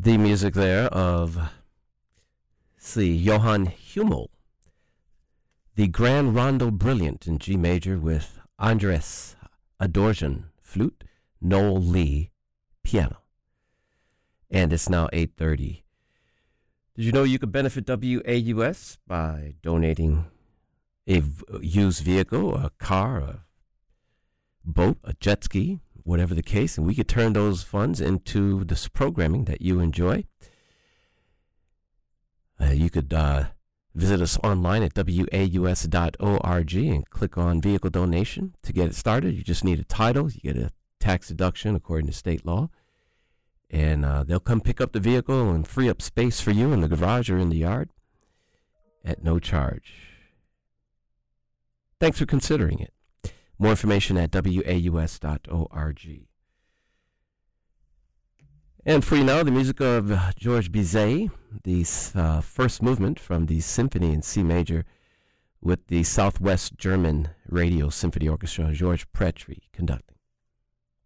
The music there of, Johann Hummel, the Grand Rondo Brilliant in G major with Andres Adorjan, flute, Noel Lee, piano. And it's now 8:30. Did you know you could benefit WAUS by donating a used vehicle, a car, a boat, a jet ski, whatever the case, and we could turn those funds into this programming that you enjoy. You could visit us online at waus.org and click on vehicle donation to get it started. You just need a title. You get a tax deduction according to state law. And they'll come pick up the vehicle and free up space for you in the garage or in the yard at no charge. Thanks for considering it. More information at waus.org. And for you now, the music of Georges Bizet, the first movement from the Symphony in C major with the Southwest German Radio Symphony Orchestra, Georges Petri conducting.